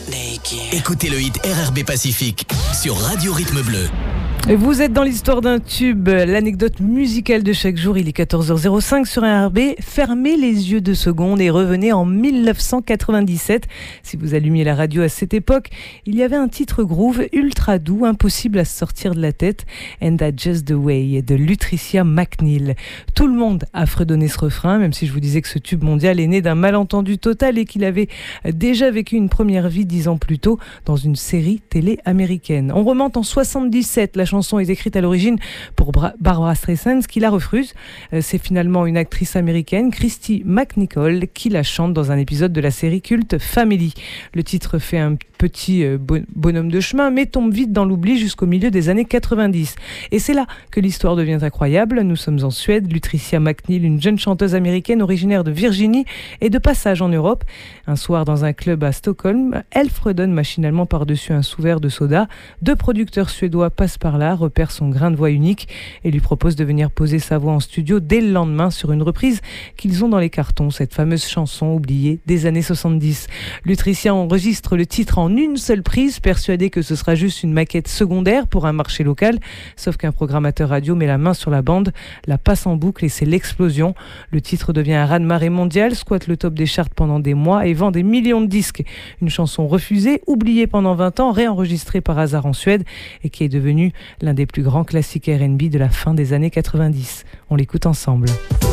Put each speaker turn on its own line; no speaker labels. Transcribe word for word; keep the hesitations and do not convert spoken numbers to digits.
Écoutez le hit R R B Pacifique sur Radio Rythme Bleu.
Et vous êtes dans l'histoire d'un tube, l'anecdote musicale de chaque jour. Il est quatorze heures zéro cinq sur R R B. Fermez les yeux deux secondes et revenez en dix-neuf cent quatre-vingt-dix-sept. Si vous allumiez la radio à cette époque, il y avait un titre groove ultra doux, impossible à se sortir de la tête. And That's Just the Way de Lutricia McNeil. Tout le monde a fredonné ce refrain, même si je vous disais que ce tube mondial est né d'un malentendu total et qu'il avait déjà vécu une première vie dix ans plus tôt dans une série télé américaine. On remonte en soixante-dix-sept. La chanson est écrite à l'origine pour Barbra Streisand, qui la refuse. C'est finalement une actrice américaine, Christy McNichol, qui la chante dans un épisode de la série culte Family. Le titre fait un petit bonhomme de chemin, mais tombe vite dans l'oubli jusqu'au milieu des années quatre-vingt-dix. Et c'est là que l'histoire devient incroyable. Nous sommes en Suède. Lutricia McNeil, une jeune chanteuse américaine originaire de Virginie, est de passage en Europe. Un soir, dans un club à Stockholm, elle fredonne machinalement par-dessus un sous-verre de soda. Deux producteurs suédois passent par là, repèrent son grain de voix unique et lui proposent de venir poser sa voix en studio dès le lendemain sur une reprise qu'ils ont dans les cartons, cette fameuse chanson oubliée des années soixante-dix. Lutricia enregistre le titre en une seule prise, persuadée que ce sera juste une maquette secondaire pour un marché local, sauf qu'un programmateur radio met la main sur la bande, la passe en boucle et c'est l'explosion. Le titre devient un raz-de-marée mondial, squatte le top des charts pendant des mois et vend des millions de disques. Une chanson refusée, oubliée pendant vingt ans, réenregistrée par hasard en Suède et qui est devenue l'un des plus grands classiques R and B de la fin des années quatre-vingt-dix. On l'écoute ensemble.